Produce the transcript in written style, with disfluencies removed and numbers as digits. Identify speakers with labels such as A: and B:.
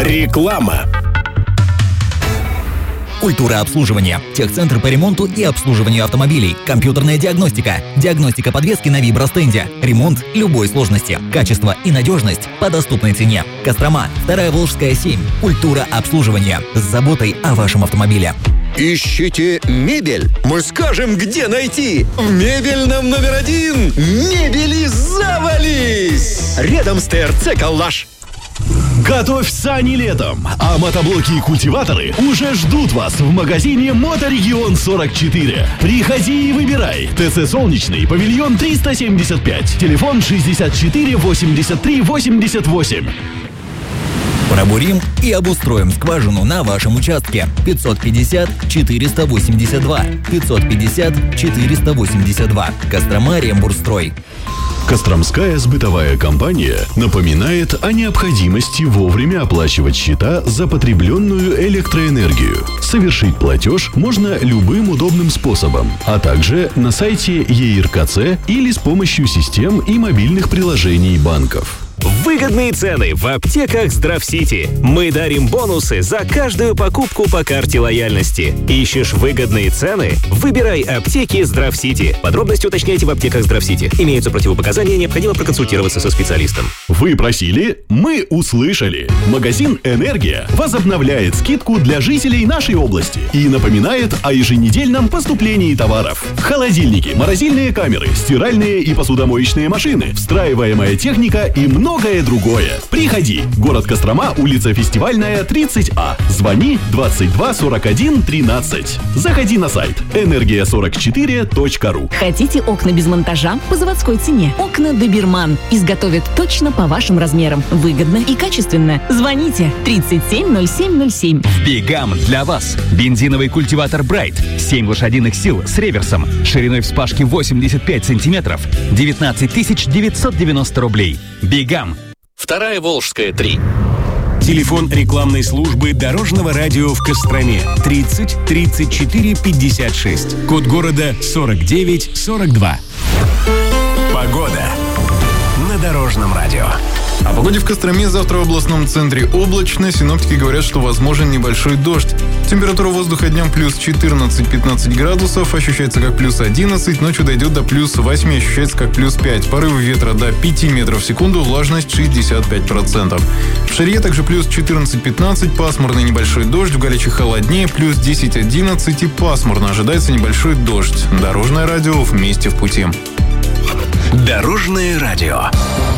A: Реклама.
B: Культура обслуживания. Техцентр по ремонту и обслуживанию автомобилей. Компьютерная диагностика. Диагностика подвески на вибростенде. Ремонт любой сложности. Качество и надежность по доступной цене. Кострома. 2-я Волжская, 7. Культура обслуживания. С заботой о вашем автомобиле.
C: Ищите мебель? Мы скажем, где найти. В мебельном номер 1. Мебели завались! Рядом с ТРЦ «Коллаж».
A: Готовь сани летом, а мотоблоки и культиваторы уже ждут вас в магазине Моторегион 44. Приходи и выбирай. ТЦ «Солнечный», павильон 375, телефон 64 83 88.
B: Пробурим и обустроим скважину на вашем участке. 550-482. 550-482. Кострома Рембургстрой.
D: Костромская сбытовая компания напоминает о необходимости вовремя оплачивать счета за потребленную электроэнергию. Совершить платеж можно любым удобным способом, а также на сайте ЕИРКЦ или с помощью систем и мобильных приложений банков.
E: Выгодные цены в аптеках Здравсити. Мы дарим бонусы за каждую покупку по карте лояльности. Ищешь выгодные цены? Выбирай аптеки Здравсити. Подробности уточняйте в аптеках Здравсити. Имеются противопоказания, необходимо проконсультироваться со специалистом.
A: Вы просили, мы услышали. Магазин «Энергия» возобновляет скидку для жителей нашей области и напоминает о еженедельном поступлении товаров. Холодильники, морозильные камеры, стиральные и посудомоечные машины, встраиваемая техника и многое другое. Приходи. Город Кострома, улица Фестивальная, 30А. Звони 22 41 13. Заходи на сайт energia44.ru.
F: Хотите окна без монтажа по заводской цене? Окна Доберман изготовят точно по вашим размерам. Выгодно и качественно. Звоните 370707.
G: В Бигам для вас бензиновый культиватор Брайт. 7 лошадиных сил с реверсом. Шириной вспашки 85 сантиметров. 19 990 рублей. Бигам.
E: 2-я Волжская, 3.
H: Телефон рекламной службы Дорожного радио в Костроме 30 34 56. Код города 49 42. Погода на Дорожном радио.
I: О погоде в Костроме завтра в областном центре облачно. Синоптики говорят, что возможен небольшой дождь. Температура воздуха днем плюс 14-15 градусов. Ощущается как плюс 11. Ночью дойдет до плюс 8. Ощущается как плюс 5. Порывы ветра до 5 метров в секунду. Влажность 65%. В Шарье также плюс 14-15. Пасмурный небольшой дождь. В Галиче холоднее. Плюс 10-11 и пасмурно. Ожидается небольшой дождь. Дорожное радио. Вместе в пути.
H: Дорожное радио.